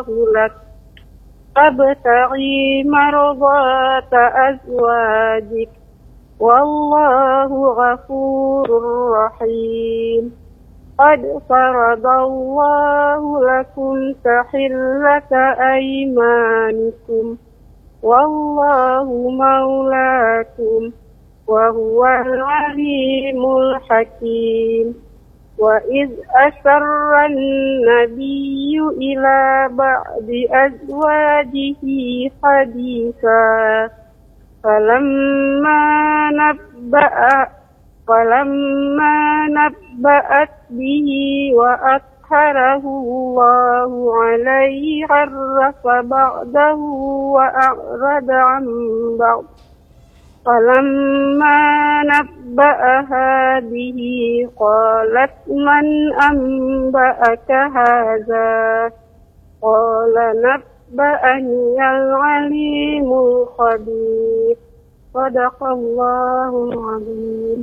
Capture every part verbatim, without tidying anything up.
لك فابتغي مرضات أزواجك والله غفور رحيم قد فرض الله لكم تحلة أيمانكم والله مولاكم وهو العليم الحكيم وإذ أسر النبي إلى بعض أزواجه حديثا فلما نبأ فلما نبأت به وأظهره الله عليه عرف بعضه وأعرض عن بعض فلما نبأها به قالت من أنبأك هذا قال نبأني العليم الخبير صدق الله العظيم.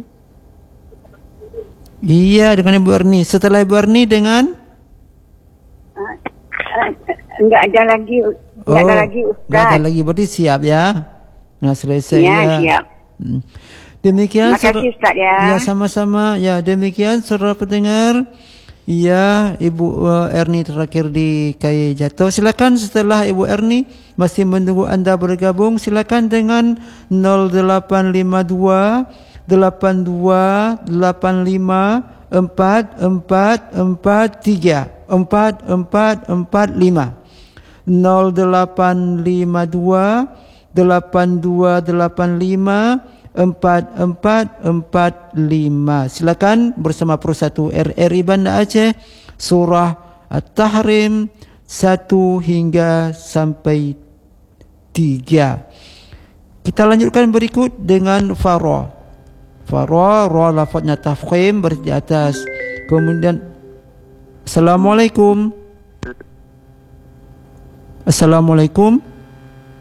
Iya, dengan Ibu Erni. Setelah Ibu Erni dengan? Uh, uh, enggak ada lagi, enggak oh, ada lagi Ustaz. Enggak ada lagi, berarti siap ya? Nah, selesai ya. Ya, siap. Hmm. Demikian. Terima kasih Ustaz ya. Ya, sama-sama. Ya, demikian saudara pendengar. Ya, Ibu uh, Erni terakhir di K Y Jatuh. Silakan setelah Ibu Erni masih menunggu anda bergabung. Silakan dengan nol delapan lima dua delapan dua delapan lima empat empat empat tiga empat empat empat lima nol delapan lima dua delapan dua delapan lima empat empat empat lima. Silakan bersama Persatu R R I Banda Aceh, surah At-Tahrim satu hingga sampai tiga. Kita lanjutkan berikut dengan Farah. Farah, ra lafaznya tafkhim berarti di atas. Kemudian Assalamualaikum. Assalamualaikum.